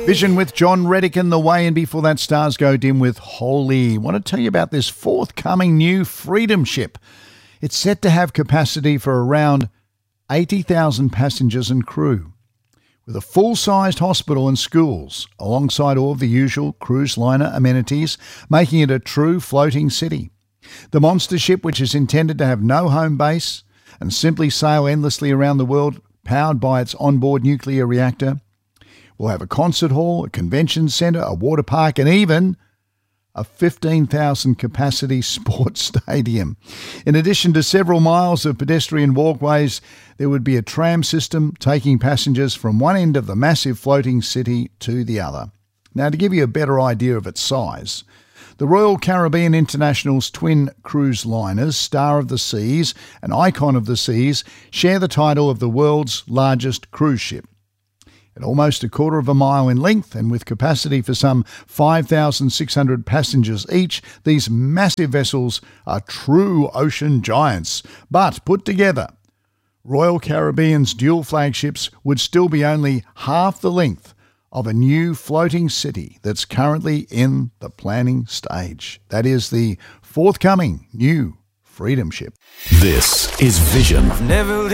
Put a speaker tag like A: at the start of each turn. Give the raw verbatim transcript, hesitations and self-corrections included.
A: Vision with John Reddick in the way, and before that, Stars Go Dim with Holy. I want to tell you about this forthcoming new Freedom ship. It's set to have capacity for around eighty thousand passengers and crew, with a full-sized hospital and schools, alongside all of the usual cruise liner amenities, making it a true floating city. The monster ship, which is intended to have no home base and simply sail endlessly around the world, powered by its onboard nuclear reactor, will have a concert hall, a convention centre, a water park, and even a fifteen thousand capacity sports stadium. In addition to several miles of pedestrian walkways, there would be a tram system taking passengers from one end of the massive floating city to the other. Now, to give you a better idea of its size, the Royal Caribbean International's twin cruise liners, Star of the Seas and Icon of the Seas, share the title of the world's largest cruise ship. At almost a quarter of a mile in length and with capacity for some five thousand six hundred passengers each, these massive vessels are true ocean giants. But put together, Royal Caribbean's dual flagships would still be only half the length of a new floating city that's currently in the planning stage. That is the forthcoming new Freedom ship.
B: This is Vision.